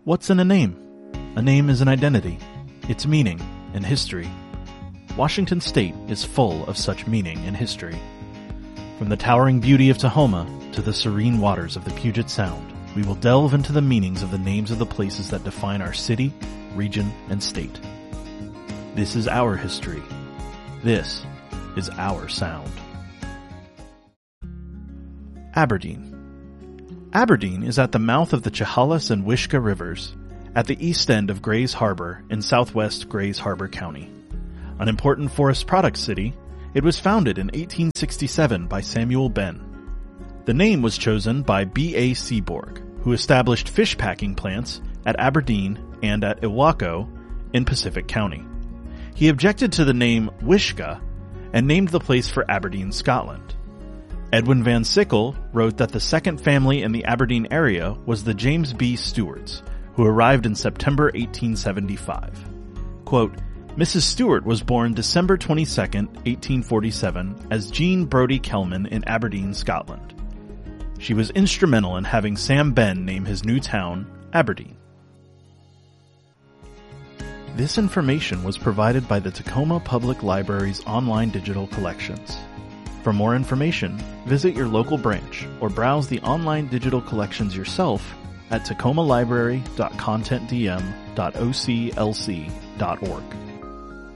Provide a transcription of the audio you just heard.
What's in a name? A name is an identity, its meaning, and history. Washington State is full of such meaning and history. From the towering beauty of Tahoma to the serene waters of the Puget Sound, we will delve into the meanings of the names of the places that define our city, region, and state. This is our history. This is our sound. Aberdeen. Aberdeen is at the mouth of the Chehalis and Wishkah rivers, at the east end of Grays Harbor in southwest Grays Harbor County. An important forest products city, it was founded in 1867 by Samuel Benn. The name was chosen by B.A. Seaborg, who established fish packing plants at Aberdeen and at Ilwaco in Pacific County. He objected to the name Wishkah and named the place for Aberdeen, Scotland. Edwin Van Sickle wrote that the second family in the Aberdeen area was the James B. Stewarts, who arrived in September 1875. Quote, Mrs. Stewart was born December 22, 1847, as Jean Brodie Kelman in Aberdeen, Scotland. She was instrumental in having Sam Benn name his new town Aberdeen. This information was provided by the Tacoma Public Library's online digital collections. For more information, visit your local branch or browse the online digital collections yourself at tacomalibrary.contentdm.oclc.org.